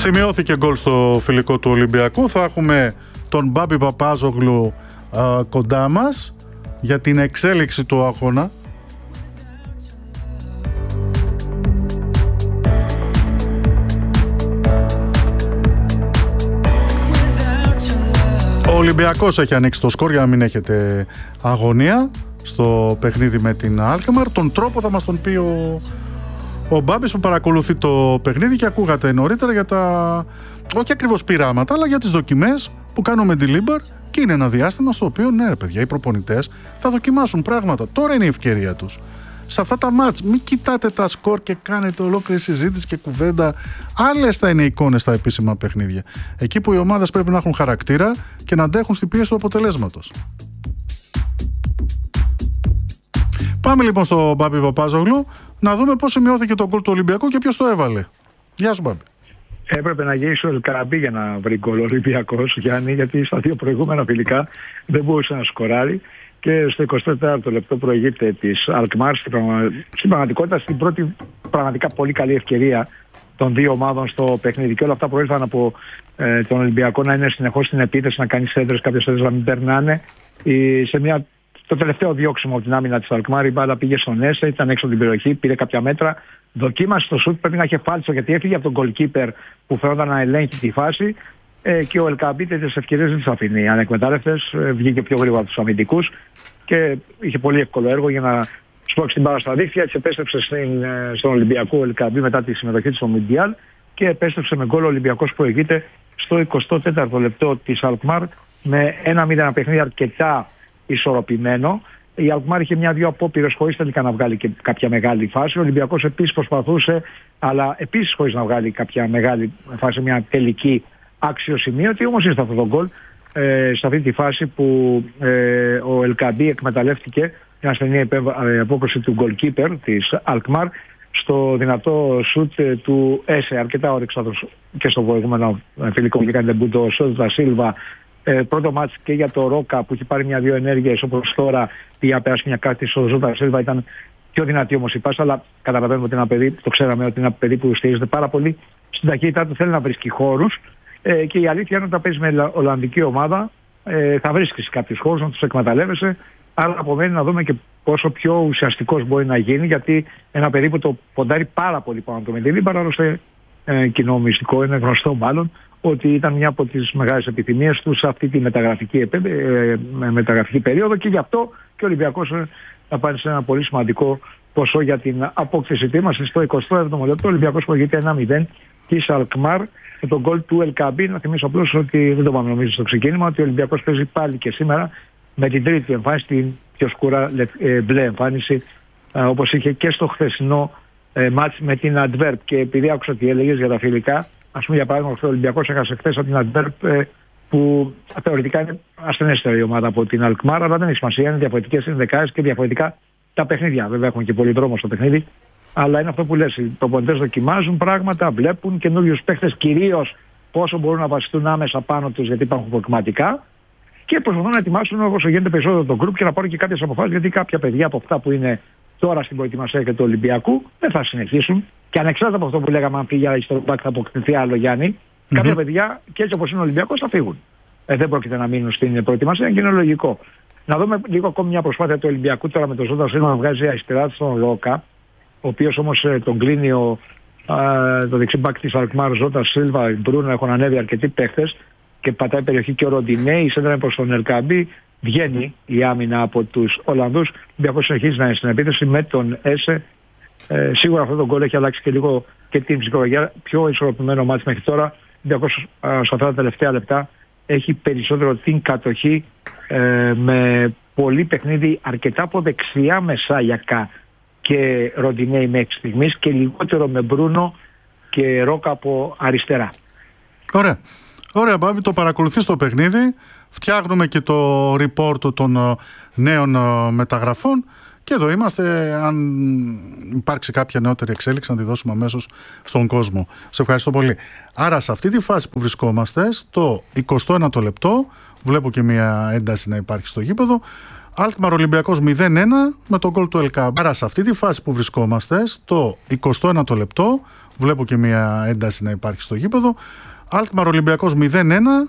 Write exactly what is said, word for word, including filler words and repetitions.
Σημειώθηκε γκολ στο φιλικό του Ολυμπιακού. Θα έχουμε τον Μπάμπη Παπάζογλου α, κοντά μας για την εξέλιξη του αγώνα. Ο Ολυμπιακός έχει ανοίξει το σκορ για να μην έχετε αγωνία στο παιχνίδι με την Αλκμαρ. Τον τρόπο θα μας τον πει ο, ο Μπάμπης που παρακολουθεί το παιχνίδι και ακούγατε νωρίτερα για τα, όχι ακριβώς πειράματα, αλλά για τις δοκιμές που κάνουμε τη Λίμπαρ, και είναι ένα διάστημα στο οποίο, ναι ρε παιδιά, οι προπονητές θα δοκιμάσουν πράγματα. Τώρα είναι η ευκαιρία τους. Σε αυτά τα μάτς μην κοιτάτε τα σκορ και κάνετε ολόκληρη συζήτηση και κουβέντα. Άλλες θα είναι οι εικόνες στα επίσημα παιχνίδια. Εκεί που οι ομάδες πρέπει να έχουν χαρακτήρα και να αντέχουν στην πίεση του αποτελέσματος. Πάμε λοιπόν στο Μπάμπη Παπάζογλου να δούμε πώς σημειώθηκε το γκολ του Ολυμπιακού και ποιος το έβαλε. Γεια σου Μπάμπη. Έπρεπε να γίνει ο Ελκαμπή για να βρει γκολ ο Ολυμπιακός, Γιάννη, γιατί στα δύο προηγούμενα φιλικά δεν μπορούσε να σκοράρει. Και στο εικοστό τέταρτο λεπτό προηγείται της Αλκμάρ. Στην πραγματικότητα, στην πρώτη πραγματικά πολύ καλή ευκαιρία των δύο ομάδων στο παιχνίδι. Και όλα αυτά προήλθαν από ε, τον Ολυμπιακό να είναι συνεχώς στην επίθεση, να κάνει σέντρες, κάποιες σέντρες να μην περνάνε. Η, σε μια, το τελευταίο διώξιμο από την άμυνα της Αλκμάρ, η μπάλα πήγε στον Έσε, ήταν έξω από την περιοχή, πήρε κάποια μέτρα. Δοκίμασε το σουτ, πρέπει να είχε φάλτσο γιατί έφυγε από τον goalkeeper που φαίνονταν να ελέγχει τη φάση. Ε, και ο Ελκαμπή τέτοιες ευκαιρίες δεν τις αφήνει ανεκμετάλλευτες. Ε, βγήκε πιο γρήγορα από τους αμυντικούς και είχε πολύ εύκολο έργο για να σπρώξει την μπάλα στα δίχτυα. Έτσι επέστρεψε στην, στον Ολυμπιακό ο Ελκαμπή μετά τη συμμετοχή του στο Μουντιάλ και επέστρεψε με γκολ ο Ολυμπιακός που προηγείται στο εικοστό τέταρτο λεπτό της Αλκμάρ με ένα μηδέν, ένα παιχνίδι αρκετά ισορροπημένο. Η Αλκμάρ είχε μια-δυο απόπειρες χωρίς τελικά να βγάλει και κάποια μεγάλη φάση. Ο Ολυμπιακός επίσης προσπαθούσε, αλλά επίσης χωρίς να βγάλει κάποια μεγάλη φάση, μια τελική αξιοσημείωτη. Όμως ήρθε αυτό το γκολ ε, σε αυτή τη φάση που ε, ο Ελκαμπή εκμεταλλεύτηκε μια στενή απόκριση του goalkeeper της Αλκμάρ στο δυνατό σουτ ε, του Έσε. Αρκετά όρεξα και στο προηγούμενο φιλικό που έκανε τεμπούτο ο Σότα Σίλβα. Ε, πρώτο μάτς και για το Ρόκα που έχει πάρει μια-δύο ενέργειες, όπως τώρα πήγε να περάσει μια κάρτη στο Ζώτα Σίλβα. Ήταν πιο δυνατή όμως η πάσα, αλλά καταλαβαίνουμε ότι είναι ένα παιδί, το ξέραμε ότι είναι ένα παιδί που στηρίζεται πάρα πολύ στην ταχύτητά του, θέλει να βρίσκει χώρους. Ε, και η αλήθεια είναι ότι όταν παίζει με Ολλανδική ομάδα ε, θα βρίσκεις κάποιους χώρους να τους εκμεταλλεύεσαι. Άρα απομένει να δούμε και πόσο πιο ουσιαστικός μπορεί να γίνει, γιατί ένα παιδί που το ποντάρει πάρα πολύ πάνω από το Μεντιλή, άλλωστε ε, κοινό μυστικό, είναι γνωστό μάλλον, ότι ήταν μια από τις μεγάλες επιθυμίες του σε αυτή τη μεταγραφική, ε, ε, μεταγραφική περίοδο και γι' αυτό και ο Ολυμπιακός ε, θα πάρει σε ένα πολύ σημαντικό ποσό για την απόκτηση του. Είμαστε στο εικοστό έβδομο λεπτό, ο Ολυμπιακός προηγείται ένα μηδέν της Αλκμάρ με τον γκολ του Ελκαμπή. Να θυμίσω απλώς ότι δεν το πάμε νομίζω στο ξεκίνημα, ότι ο Ολυμπιακός παίζει πάλι και σήμερα με την τρίτη εμφάνιση, την πιο σκούρα ε, μπλε εμφάνιση, ε, όπως είχε και στο χθεσινό ε, μάτς με την Αντβέρπ. Και επειδή άκουσα τι έλεγες για τα φιλικά, ας πούμε για παράδειγμα ο Ολυμπιακός έχασε χθες από την Αντβέρπ, ε, που θεωρητικά είναι ασθενέστερη η ομάδα από την Αλκμάρ, αλλά δεν έχει σημασία, είναι διαφορετικές ενδεκάδες και διαφορετικά τα παιχνίδια. Βέβαια έχουν και πολύ δρόμο στο παιχνίδι. Αλλά είναι αυτό που λες, οι προπονητές δοκιμάζουν πράγματα, βλέπουν καινούριους παίχτες, κυρίως πόσο μπορούν να βασιστούν άμεσα πάνω τους, γιατί υπάρχουν προκριματικά, και προσπαθούν να ετοιμάσουν όσο γίνεται περισσότερο το γκρουπ και να πάρουν και κάποιες αποφάσεις, γιατί κάποια παιδιά από αυτά που είναι τώρα στην προετοιμασία και του Ολυμπιακού δεν θα συνεχίσουν. Και ανεξάρτητα από αυτό που λέγαμε, αν φύγει αριστερό μπακ θα αποκτηθεί άλλο, Γιάννη, mm-hmm. κάποια παιδιά και έτσι όπως είναι ο Ολυμπιακός θα φύγουν. Ε, δεν πρόκειται να μείνουν στην προετοιμασία και είναι λογικό. Να δούμε λίγο ακόμη μια προσπάθεια του Ολυμπιακού τώρα με τον Ζώτα Σίλβα να βγάζει αριστερά στον Ρόκα, ο οποίος όμως ε, τον κλείνει ο, ε, το δεξί μπακ της Αλκμάρ, Ζώτα Σίλβα, Μπρούνο, έχουν ανέβει αρκετοί παίχτες και πατάει περιοχή και ο Ροντινέ, η σέντρα προς τον Ελκαμπή, βγαίνει η άμυνα από τους Ολλανδούς. Ο Ολυμπιακός συνεχίζει να είναι στην επίθεση με τον Έσε. Ε, σίγουρα αυτό το γκολ έχει αλλάξει και λίγο και την ψυχολογία. Πιο ισορροπημένο μάτς μέχρι τώρα. Ο Ολυμπιακός σε αυτά τα τελευταία λεπτά έχει περισσότερο την κατοχή ε, με πολύ παιχνίδι αρκετά από δεξιά μεσάγιακα και Ροντινέι μέχρι στιγμής και λιγότερο με Μπρούνο και Ρόκα από αριστερά. Ωραία. Ωραία, Μπάμπη, το παρακολουθείς το παιχνίδι. Φτιάχνουμε και το report των νέων μεταγραφών. Και εδώ είμαστε. Αν υπάρξει κάποια νεότερη εξέλιξη, να τη δώσουμε αμέσως στον κόσμο. Σε ευχαριστώ πολύ. Άρα, σε αυτή τη φάση που βρισκόμαστε, στο εικοστό ένατο λεπτό, βλέπω και μια ένταση να υπάρχει στο γήπεδο. Αλκμαρ Ολυμπιακός μηδέν ένα με τον γκολ του Ελκαμπή. Άρα, σε αυτή τη φάση που βρισκόμαστε, στο εικοστό ένατο λεπτό, βλέπω και μια ένταση να υπάρχει στο γήπεδο. Αλκμαρ Ολυμπιακός μηδέν ένα,